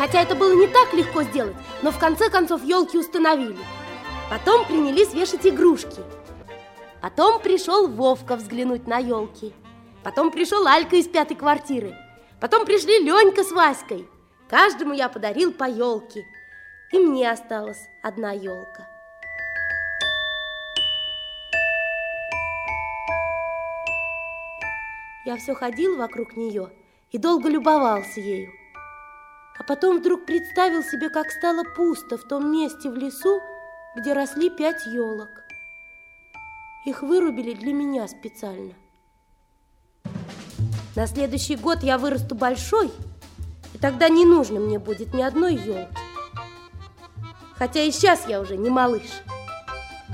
Хотя это было не так легко сделать, но в конце концов елки установили. Потом принялись вешать игрушки. Потом пришел Вовка взглянуть на елки. Потом пришел Алька из 5-й квартиры. Потом пришли Ленька с Васькой. Каждому я подарил по елке. И мне осталась одна елка. Я все ходил вокруг нее и долго любовался ею. А потом вдруг представил себе, как стало пусто в том месте в лесу, где росли 5 елок. Их вырубили для меня специально. На следующий год я вырасту большой, и тогда не нужно мне будет ни одной елки. Хотя и сейчас я уже не малыш.